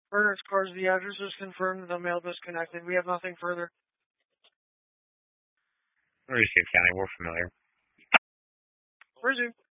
Bernard's cars, the address is confirmed, the mail disconnected. We have nothing further. Received, County. We're familiar. Resume.